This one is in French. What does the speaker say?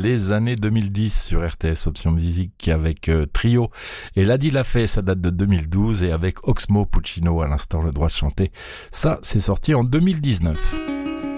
les années 2010 sur RTS Option Musique avec Trio et Ladi l'a fait, ça date de 2012 et avec Oxmo Puccino à l'instant le droit de chanter, ça c'est sorti en 2019.